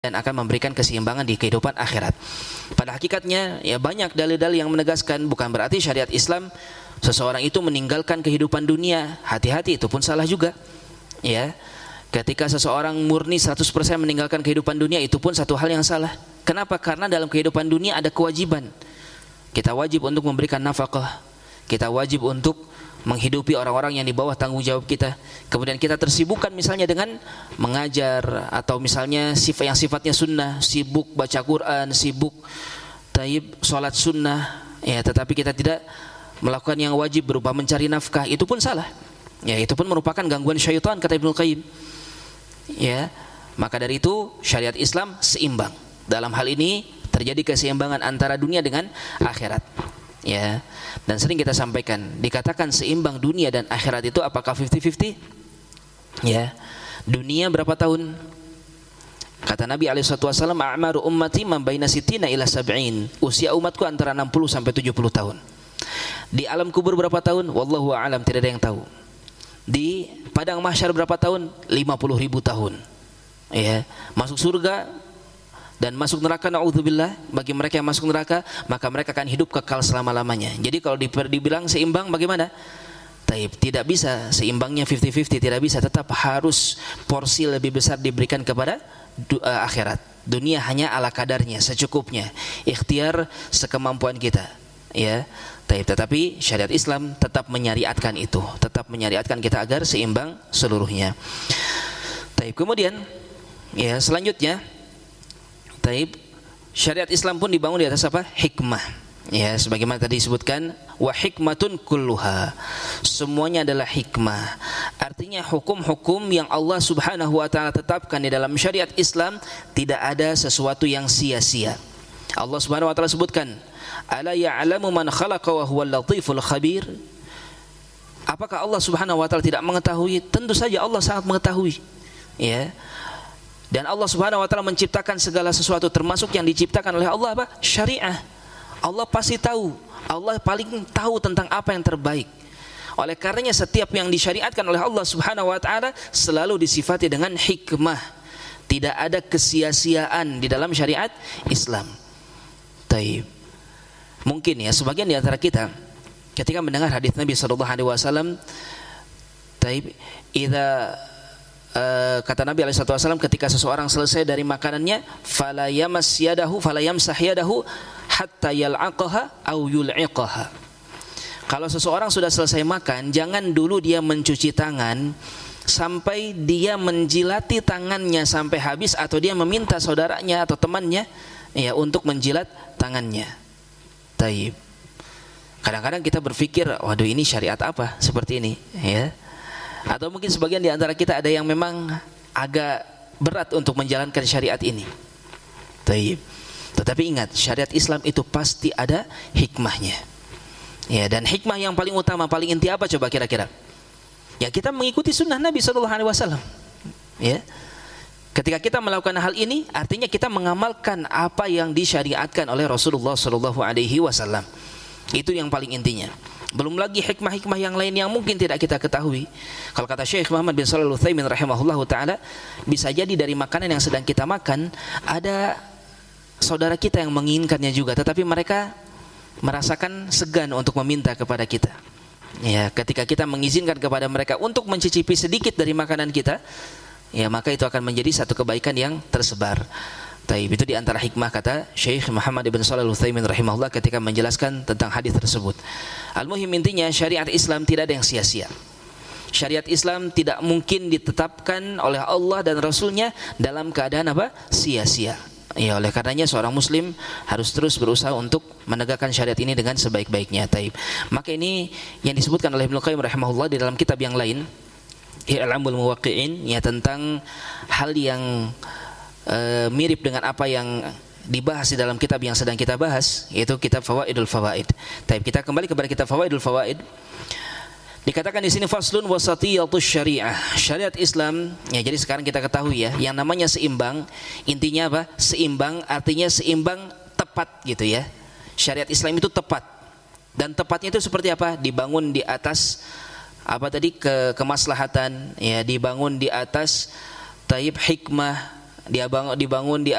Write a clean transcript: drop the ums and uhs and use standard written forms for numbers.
dan akan memberikan keseimbangan di kehidupan akhirat. Pada hakikatnya ya banyak dalil-dalil yang menegaskan bukan berarti syariat Islam seseorang itu meninggalkan kehidupan dunia. Hati-hati, itu pun salah juga. Ya. Ketika seseorang murni 100% meninggalkan kehidupan dunia, itu pun satu hal yang salah. Kenapa? Karena dalam kehidupan dunia ada kewajiban. Kita wajib untuk memberikan nafkah. Kita wajib untuk menghidupi orang-orang yang di bawah tanggung jawab kita. Kemudian kita tersibukkan misalnya dengan mengajar, atau misalnya sifat yang sifatnya sunnah, sibuk baca Quran, sibuk sholat sunnah, ya, tetapi kita tidak melakukan yang wajib berupa mencari nafkah. Itu pun salah. Ya, itu pun merupakan gangguan syaitan, kata Ibnu Qayyim. Ya, maka dari itu syariat Islam seimbang. Dalam hal ini terjadi keseimbangan antara dunia dengan akhirat. Ya, dan sering kita sampaikan, dikatakan seimbang dunia dan akhirat itu apakah 50-50? Ya, dunia berapa tahun? Kata Nabi SAW, a'maru ummati ma baina sittina ila sab'in. Usia umatku antara 60 sampai 70 tahun. Di alam kubur berapa tahun? Wallahu a'lam, tidak ada yang tahu. Di padang mahsyar berapa tahun? 50.000 tahun. Ya, masuk surga dan masuk neraka, na'udzubillah, bagi mereka yang masuk neraka, maka mereka akan hidup kekal selama-lamanya. Jadi kalau dibilang seimbang bagaimana? Tidak bisa seimbangnya 50-50, tidak bisa, tetap harus porsi lebih besar diberikan kepada akhirat. Dunia hanya ala kadarnya, secukupnya, ikhtiar sekemampuan kita. Ya, tetapi syariat Islam tetap menyariatkan itu, tetap menyariatkan kita agar seimbang seluruhnya. Kemudian, ya, selanjutnya, syariat Islam pun dibangun di atas apa? Hikmah. Ya, sebagaimana tadi disebutkan, wa hikmatun kulluha. Semuanya adalah hikmah. Artinya hukum-hukum yang Allah Subhanahu wa taala tetapkan di dalam syariat Islam tidak ada sesuatu yang sia-sia. Allah Subhanahu wa taala sebutkan, ala ya'lamu man khalaqa wa huwal latiful khabir. Apakah Allah Subhanahu wa taala tidak mengetahui? Tentu saja Allah sangat mengetahui. Ya. Dan Allah Subhanahu wa taala menciptakan segala sesuatu, termasuk yang diciptakan oleh Allah apa? Syariah. Allah pasti tahu. Allah paling tahu tentang apa yang terbaik. Oleh karenanya setiap yang disyariatkan oleh Allah Subhanahu wa taala selalu disifati dengan hikmah. Tidak ada kesia-siaan di dalam syariat Islam. Mungkin ya sebagian di antara kita ketika mendengar hadis Nabi sallallahu alaihi wasallam, kata Nabi SAW, ketika seseorang selesai dari makanannya, fala yamsah yadahu hatta yal'aqaha au yul'iqaha. Kalau seseorang sudah selesai makan, jangan dulu dia mencuci tangan sampai dia menjilati tangannya sampai habis, atau dia meminta saudaranya atau temannya ya untuk menjilat tangannya. Kadang-kadang kita berpikir, waduh, ini syariat apa seperti ini, ya. Atau mungkin sebagian di antara kita ada yang memang agak berat untuk menjalankan syariat ini. Tetapi ingat, syariat Islam itu pasti ada hikmahnya. Ya, dan hikmah yang paling utama, paling inti apa coba kira-kira? Ya, kita mengikuti sunnah Nabi SAW. Ya. Ketika kita melakukan hal ini, artinya kita mengamalkan apa yang disyariatkan oleh Rasulullah SAW. Itu yang paling intinya. Belum lagi hikmah-hikmah yang lain yang mungkin tidak kita ketahui. Kalau kata Syekh Muhammad bin Shalih Al-Utsaimin rahimahullahu taala, bisa jadi dari makanan yang sedang kita makan ada saudara kita yang menginginkannya juga, tetapi mereka merasakan segan untuk meminta kepada kita. Ya, ketika kita mengizinkan kepada mereka untuk mencicipi sedikit dari makanan kita, ya, maka itu akan menjadi satu kebaikan yang tersebar. Itu di antara hikmah, kata Syekh Muhammad bin Shalih Al-Utsaimin rahimahullah ketika menjelaskan tentang hadis tersebut. Al-muhim, intinya syariat Islam tidak ada yang sia-sia. Syariat Islam tidak mungkin ditetapkan oleh Allah dan Rasulnya dalam keadaan apa? Sia-sia. Ya, oleh karenanya seorang muslim harus terus berusaha untuk menegakkan syariat ini dengan sebaik-baiknya. Maka ini yang disebutkan oleh Ibnu Qayyim rahimahullah di dalam kitab yang lain, I'lamul Muwaqqi'in, ya, tentang hal yang mirip dengan apa yang dibahas di dalam kitab yang sedang kita bahas, yaitu kitab Fawaidul Fawaid. Kita kembali kepada kitab Fawaidul Fawaid. Dikatakan di sini faslun wasatiyatus syariah. Syariat Islam, ya, jadi sekarang kita ketahui ya, yang namanya seimbang, intinya apa? Seimbang artinya seimbang tepat gitu ya. Syariat Islam itu tepat. Dan tepatnya itu seperti apa? Dibangun di atas apa tadi? Kemaslahatan, ya, dibangun di atas hikmah, dibangun di